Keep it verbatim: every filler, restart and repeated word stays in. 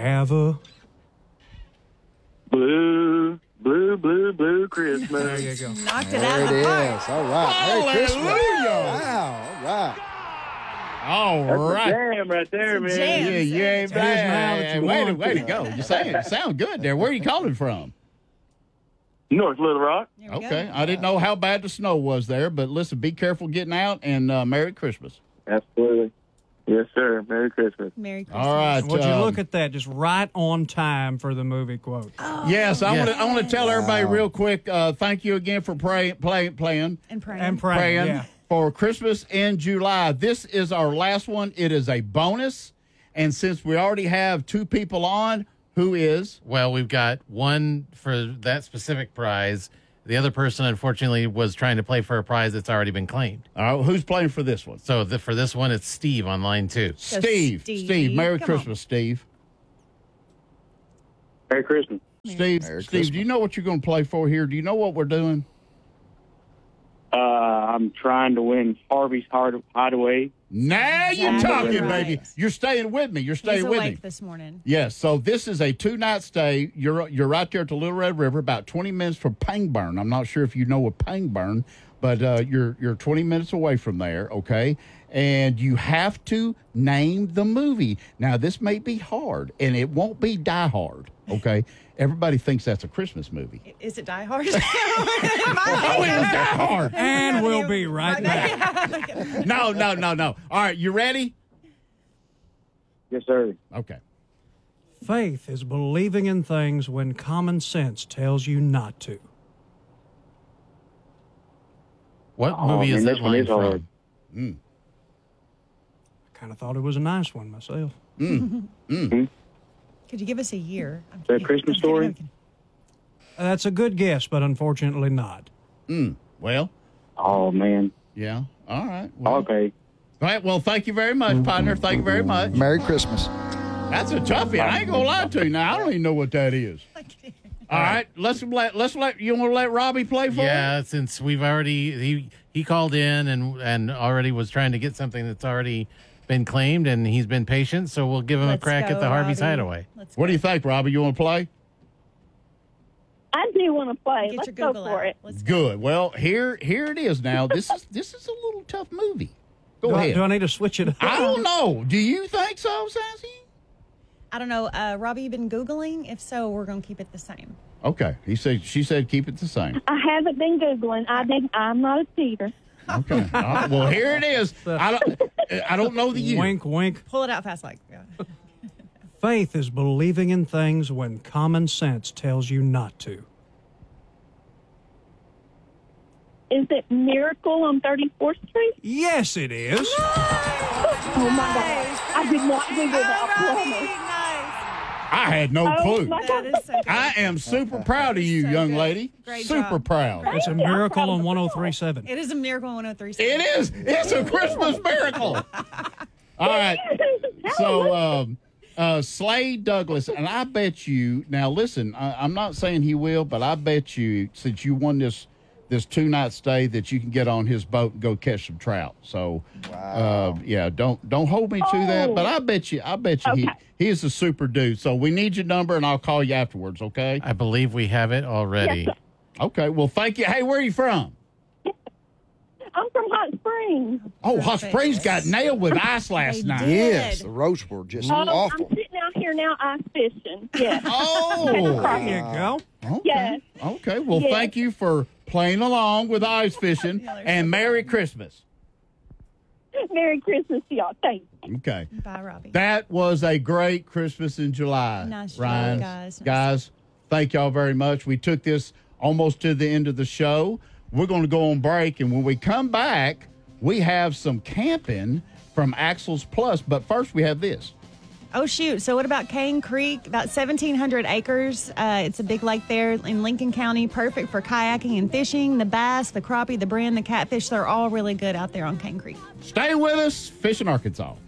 have a blue, blue, blue, blue Christmas. There you go. Knocked it There out it of the park. is. All right. Merry Christmas. Hallelujah. Wow. All right. All That's right. a jam right there, man. jam. Yeah, you ain't It is now that bad. you Way to, want way to to. go. You sound, sound good there. Where are you calling from? North Little Rock. There we go. Okay. I didn't know how bad the snow was there, but listen, be careful getting out, and uh, Merry Christmas. Absolutely. Yes, sir. Merry Christmas. Merry Christmas. All right. Would you um, look at that? Just right on time for the movie quote. Yes, I Yes. want to. I want to tell everybody real quick. Uh, thank you again for pray, play, playing, And praying. And praying. praying Yeah. for Christmas in July. This is our last one. It is a bonus, and since we already have two people on, who is Well, we've got one for that specific prize. The other person, unfortunately, was trying to play for a prize that's already been claimed. uh, who's playing for this one? So the, for this one, it's Steve on line two. So Steve. Steve, Steve. Merry come Christmas, Steve. Merry Christmas. Steve. Merry Steve. Christmas. Do you know what you're going to play for here? Do you know what we're doing? Uh, I'm trying to win Harvey's Hard- Hideaway. Now you're Exactly talking, right. baby. You're staying with me. You're He's staying with me. awake this morning. Yes, so this is a two-night stay. You're you're right there at the Little Red River, about twenty minutes from Pangburn. I'm not sure if you know what Pangburn, but uh, you're you're twenty minutes away from there, okay? And you have to name the movie. Now, this may be hard, and it won't be Die Hard, okay? Everybody thinks that's a Christmas movie. Is it Die Hard? Oh, it was Die Hard. And we'll be right back. No, no, no, no. All right, you ready? Yes, sir. Okay. Faith is believing in things when common sense tells you not to. What Oh, movie is man, that this one line is hard. from? I kind of thought it was a nice one myself. Could you give us a year? I'm The kidding. Christmas I'm kidding, Story? I'm kidding. Uh, That's a good guess, but unfortunately not. Well, Oh, man. yeah. All right. Well, Okay. all right. Well, thank you very much, partner. Thank you very much. Merry Christmas. That's a toughie. I ain't gonna lie to you. Now I don't even know what that is. All right, let's let let's let you want to let Robbie play for Yeah, since we've already he he called in and and already was trying to get something that's already been claimed, and he's been patient. So we'll give him Let's a crack go, at the Harvey's Robbie. Hideaway. Let's What go. do you think, Robbie? You want to play? I do want to play. Get Let's your go Google for out. it. Let's go. Good. Well, here here it is. Now this is this is a little tough movie. Go Do I, ahead. do I need to switch it up? I don't know. Do you think so, Sassy? I don't know. Uh, Robbie, you been Googling? If so, we're going to keep it the same. Okay. He said she said keep it the same. I haven't been Googling. I did, I'm not a cheater. Okay. All right. Well, here it is. I don't I don't know the year. Wink, wink. Pull it out fast like. Yeah. Faith is believing in things when common sense tells you not to. Is it Miracle on thirty-fourth Street? Yes, it is. Oh, my God. I did not Google that. I promise. I had no Oh, clue. my That God. is so good. I am super proud of you, So young good. lady. Great super job. proud. It's a miracle on one oh three point seven. It is a miracle on one oh three. It is. It's a Christmas miracle. All right. So, um, uh, Slade Douglas, and I bet you. Now, listen, I, I'm not saying he will, but I bet you, since you won this this two night stay, that you can get on his boat and go catch some trout. So, uh, yeah, don't don't hold me to that. But I bet you, I bet you, he Okay. he is a super dude. So we need your number, and I'll call you afterwards. Okay. I believe we have it already. Yes, Okay. Well, thank you. Hey, where are you from? I'm from Hot Springs. Oh, Hot Springs got nailed with ice last They night. did. Yes, the roasts were just Um, awful. I'm sitting out here now ice fishing. Yes. Oh. There you go. Okay. Yes. Okay. Well, Yes. thank you for playing along with ice fishing, Yeah, they're and so Merry Christmas. Merry Christmas to y'all. Thanks. Okay. Bye, Robbie. That was a great Christmas in July. Nice job, Ryan. guys. Nice Guys, thank y'all very much. We took this almost to the end of the show. We're going to go on break, and when we come back, we have some camping from Axel's Plus. But first, we have this. Oh, shoot. So what about Cane Creek? About seventeen hundred acres. Uh, it's a big lake there in Lincoln County. Perfect for kayaking and fishing. The bass, the crappie, the brim, the catfish, they're all really good out there on Cane Creek. Stay with us. Fishing Arkansas.